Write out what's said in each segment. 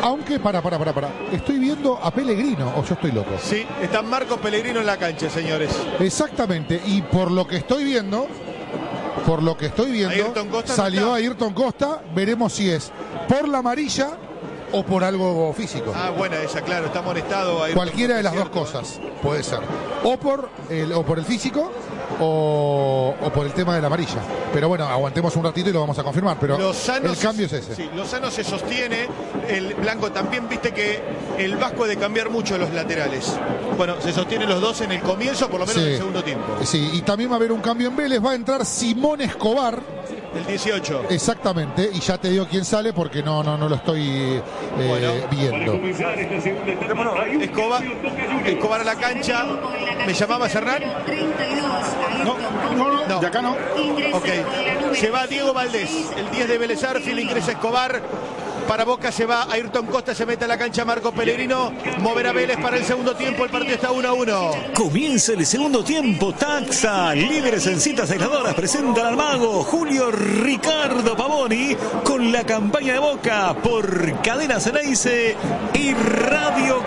Aunque, para. Estoy viendo a Pellegrino, o yo estoy loco. Sí, está Marco Pellegrino en la cancha, señores. Exactamente, y por lo que estoy viendo, salió Ayrton Costa. Veremos si es por la amarilla o por algo físico. Ah, buena esa, claro, está amonestado. Cualquiera de las dos cosas puede ser. O por el físico o por el tema de la amarilla. Pero bueno, aguantemos un ratito y lo vamos a confirmar. Pero el cambio es ese. Sí, Lozano se sostiene. El Blanco también, viste que el Vasco de cambiar mucho los laterales. Bueno, se sostienen los dos en el comienzo, por lo menos del segundo tiempo. Sí, y también va a haber un cambio en Vélez. Va a entrar Simón Escobar. El 18. Exactamente, y ya te digo quién sale porque no lo estoy viendo. Escobar a la cancha. ¿Me llamabas, Hernán? No, de acá no. Ok. Se va Diego Valdés, el 10 de Vélez Arfield, ingresa Escobar. Para Boca se va Ayrton Costa, se mete a la cancha Marco Pellegrino. Moverá Vélez para el segundo tiempo. El partido está 1-1. Comienza el segundo tiempo. Taxa, líderes en citas aisladoras, presentan al mago Julio Ricardo Pavoni con la campaña de Boca por Cadena Ceneice y Radio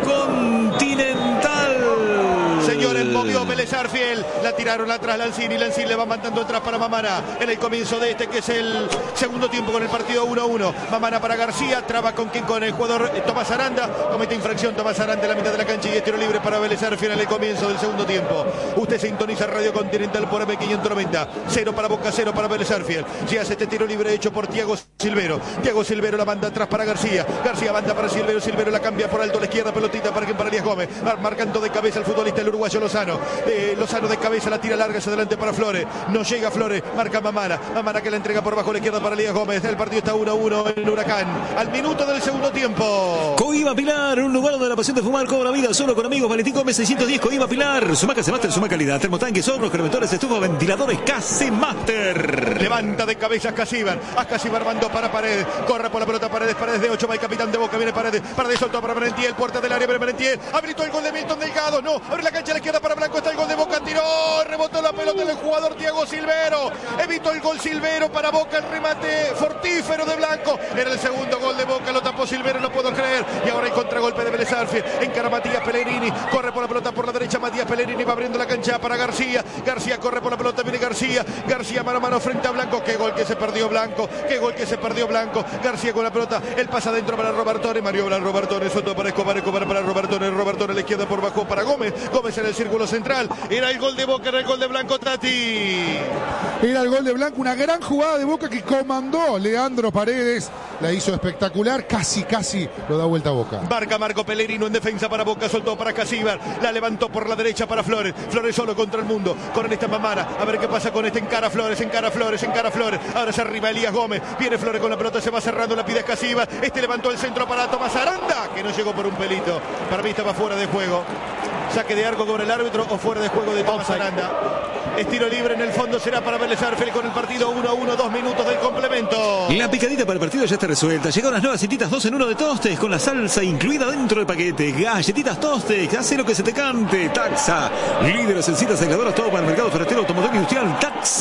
Continental. Señores, movió Vélez Arfield. La tiraron atrás Lanzini. Lanzini le va mandando atrás para Mamana. En el comienzo de que es el segundo tiempo con el partido 1-1. Mamana para García. Traba con el jugador Tomás Aranda. Comete infracción Tomás Aranda en la mitad de la cancha y es tiro libre para Vélez Arfield en el comienzo del segundo tiempo. Usted sintoniza Radio Continental por AM590. 0 para Boca, 0 para Vélez Arfield. Se hace este tiro libre hecho por Thiago Silvero. Thiago Silvero la manda atrás para García. García manda para Silvero. Silvero la cambia por alto a la izquierda. Pelotita para Elías Gómez. Marcando de cabeza el futbolista el uruguayo Lozano. Lozano de cabeza la tira larga hacia adelante para Flores. No llega Flores. Marca Mamana. Mamana que la entrega por bajo a la izquierda para Elías Gómez. El partido está 1-1 en Huracán. Al minuto del segundo tiempo. Coiba Pilar, un lugar donde la pasión de fumar cobra vida. Solo con amigos. Valentín Gómez 610. Coiba Pilar. Sumaca Master, suma calidad. Termotanques, hornos, fermentores, estufas, ventiladores. Case Master. Levanta de cabeza Casíbar. Casíbar mandó para Paredes. Corre por la pelota Paredes. Paredes de 8. Va el capitán de Boca. Viene Paredes. Paredes soltó para Merentiel. Puerta del área para Merentiel. Habilitó el gol de Milton Delgado. No. Abre la cancha a la izquierda para Blanco. Está el gol de Boca. Tiró. Rebotó la pelota del jugador Thiago Silvero. Evitó el gol Silvero para Boca. El remate fortífero de Blanco. Era el segundo gol de Boca. Lo tapó Silvero. No puedo creer. Y ahora el contragolpe de Vélez Arfield. Encara Matías Pellegrini. Corre por la pelota por la derecha. Matías Pellegrini va abriendo la cancha para García. García corre por la pelota. Viene García. García mano a mano frente a Blanco. Qué gol que se perdió Blanco. Qué gol que se perdió Blanco. García con la pelota. El pasa adentro para Robertone. Maniobra Robertone. Suelto para Escobar. Escobar para Robertone. Robertone a la izquierda por bajo para Gómez. Gómez en el círculo central. Era el gol de Boca. Era el gol de Blanco Tati. Era el gol de Blanco. Una gran jugada de Boca que comandó Leandro Paredes. La hizo espectacular. Casi lo da vuelta a Boca. Marca Marco Pellegrino en defensa para Boca. Soltó para Casíbar. La levantó por la derecha para Flores. Flores solo contra el mundo. Con esta Mamana. A ver qué pasa con este. Encara Flores. Encara Flores. Encara Flores. Ahora se arriba Elías Gómez. Viene Flores con la pelota. Se va cerrando. La pide Casíbar. Este levantó el centro para Tomás Aranda. Que no llegó por un pelito. Para mí estaba fuera de juego. Saque de arco con el árbitro o fuera de juego de Tomás Aranda. Estilo libre en el fondo será para Vélez Arfield con el partido 1-1, 2 minutos del complemento. La picadita para el partido ya está resuelta. Llegaron las nuevas galletitas 2 en 1 de Tostes con la salsa incluida dentro del paquete. Galletitas Tostes, hace lo que se te cante. Taxa, líderes en citas aisladoras, todo para el mercado ferretero, automotor industrial.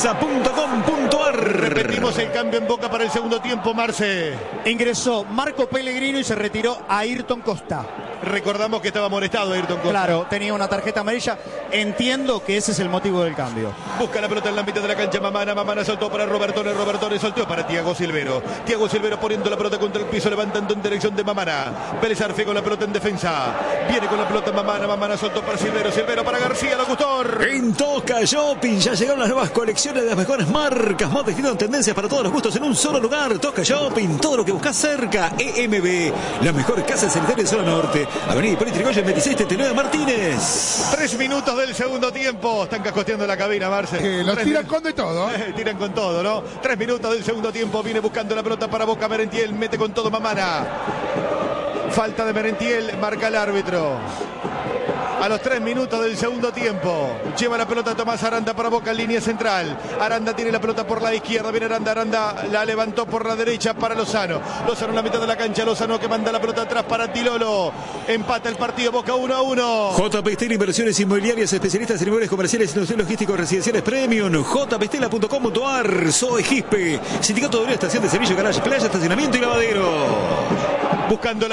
Taxa.com.ar. Repetimos el cambio en Boca para el segundo tiempo, Marce. Ingresó Marco Pellegrino y se retiró Ayrton Costa. Recordamos que estaba molestado Ayrton Costa. Claro, tenía una tarjeta amarilla. Entiendo que ese es el motivo del cambio. Busca la pelota en la mitad de la cancha Mamana. Mamana soltó para Robertone. Robertone soltó para Thiago Silvero. Thiago Silvero poniendo la pelota contra el piso, levantando en dirección de Mamana. Vélez Arfield con la pelota en defensa. Viene con la pelota Mamana. Mamana soltó para Silvero. Silvero para García, locutor. En Tosca Shopping ya llegaron las nuevas colecciones de las mejores marcas. Más distintas tendencias para todos los gustos en un solo lugar. Tosca Shopping, todo lo que buscas cerca. EMB, la mejor casa sanitaria de zona norte. Avenida Hipólito Yrigoyen 2639 Martínez. 3 minutos del segundo tiempo. Están cascoteando la cabina, Marce. Los tiran con de todo. Tiran con todo, ¿no? 3 minutos del segundo tiempo. Viene buscando la pelota para Boca. Merentiel mete con todo Mamana. Falta de Merentiel. Marca el árbitro. A los 3 minutos del segundo tiempo. Lleva la pelota Tomás Aranda para Boca en línea central. Aranda tiene la pelota por la izquierda. Viene Aranda. Aranda la levantó por la derecha para Lozano. Lozano en la mitad de la cancha. Lozano que manda la pelota atrás para Tilolo. Empata el partido. Boca 1-1. JP Estel Inversiones Inmobiliarias, especialistas en inmuebles comerciales, industriales, logísticos, residenciales premium. jpestela.com.ar. Zoe Gispe. Sindicato de Obrero, estación de servicio, garage, playa, estacionamiento y lavadero. Buscando la